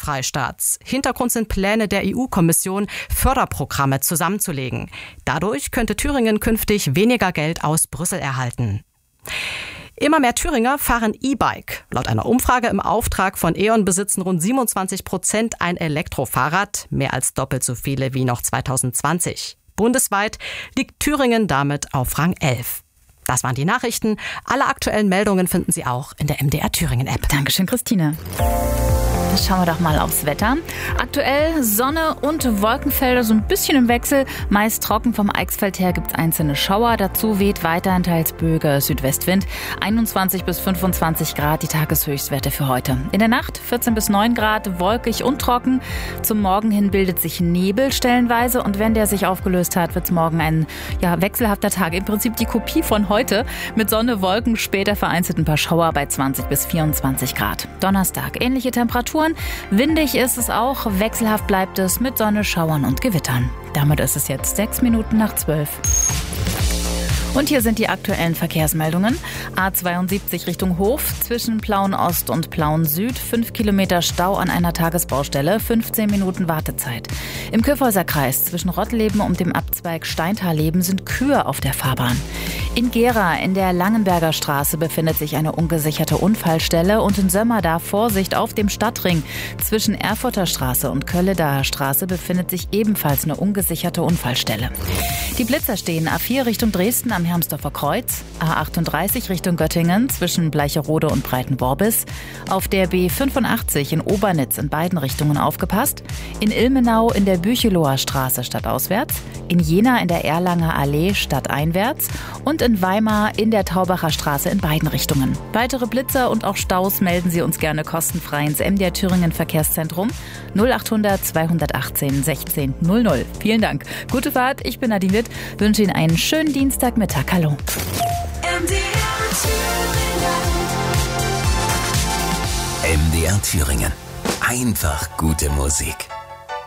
Freistaats. Hintergrund sind Pläne der EU-Kommission, Förderprogramme zusammenzulegen. Dadurch könnte Thüringen künftig weniger Geld aus Brüssel erhalten. Immer mehr Thüringer fahren E-Bike. Laut einer Umfrage im Auftrag von E.ON besitzen rund 27% ein Elektrofahrrad, mehr als doppelt so viele wie noch 2020. Bundesweit liegt Thüringen damit auf Rang 11. Das waren die Nachrichten. Alle aktuellen Meldungen finden Sie auch in der MDR Thüringen App. Dankeschön, Christine. Schauen wir doch mal aufs Wetter. Aktuell Sonne und Wolkenfelder so ein bisschen im Wechsel. Meist trocken vom Eichsfeld her gibt es einzelne Schauer. Dazu weht weiterhin teils böiger Südwestwind. 21 bis 25 Grad die Tageshöchstwerte für heute. In der Nacht 14 bis 9 Grad, wolkig und trocken. Zum Morgen hin bildet sich Nebel stellenweise. Und wenn der sich aufgelöst hat, wird es morgen ein wechselhafter Tag. Im Prinzip die Kopie von heute. Mit Sonne, Wolken, später vereinzelt ein paar Schauer bei 20 bis 24 Grad. Donnerstag ähnliche Temperaturen. Windig ist es auch, wechselhaft bleibt es mit Sonne, Schauern und Gewittern. Damit ist es jetzt 6 Minuten nach 12. Und hier sind die aktuellen Verkehrsmeldungen. A72 Richtung Hof, zwischen Plauen-Ost und Plauen-Süd, 5 Kilometer Stau an einer Tagesbaustelle, 15 Minuten Wartezeit. Im Kyffhäuserkreis zwischen Rottleben und dem Abzweig Steintal-Leben sind Kühe auf der Fahrbahn. In Gera in der Langenberger Straße befindet sich eine ungesicherte Unfallstelle und in Sömmerda Vorsicht auf dem Stadtring. Zwischen Erfurter Straße und Kölledaer Straße befindet sich ebenfalls eine ungesicherte Unfallstelle. Die Blitzer stehen A4 Richtung Dresden am Hermsdorfer Kreuz, A38 Richtung Göttingen zwischen Bleicherode und Breitenworbis, auf der B85 in Obernitz in beiden Richtungen aufgepasst, in Ilmenau in der Bücheloher Straße stadtauswärts, in Jena in der Erlanger Allee stadteinwärts und in Weimar in der Taubacher Straße in beiden Richtungen. Weitere Blitzer und auch Staus melden Sie uns gerne kostenfrei ins MDR Thüringen Verkehrszentrum 0800 218 16 00. Vielen Dank. Gute Fahrt, ich bin Nadine Witt, wünsche Ihnen einen schönen Dienstagmittag. Hallo. MDR Thüringen. Einfach gute Musik.